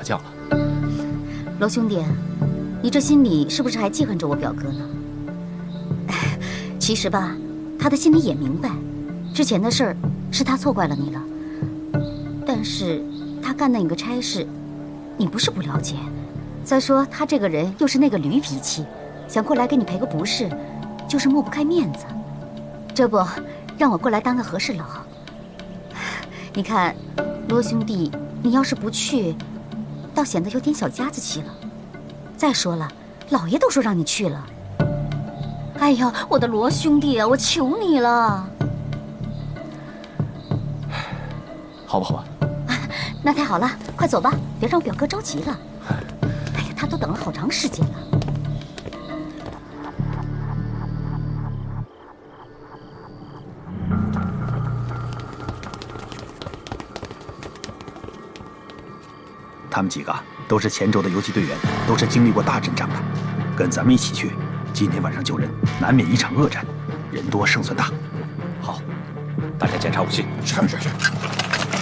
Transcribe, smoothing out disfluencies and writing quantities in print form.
架了。 罗兄弟，你这心里是不是还记恨着我表哥呢？其实吧，他的心里也明白，之前的事儿是他错怪了你了。但是他干那个差事，你不是不了解。再说他这个人又是那个驴脾气，想过来给你赔个不是，就是抹不开面子。这不，让我过来当个和事佬。你看，罗兄弟，你要是不去，倒显得有点小家子气了。再说了，老爷都说让你去了。哎呀，我的罗兄弟啊，我求你了。 好吧，好吧。 那太好了，快走吧，别让我表哥着急了。哎呀，他都等了好长时间了。 他们几个都是前轴的游击队员，都是经历过大阵仗的，跟咱们一起去，今天晚上救人，难免一场恶战，人多胜算大。 好，大家检查武器。 是。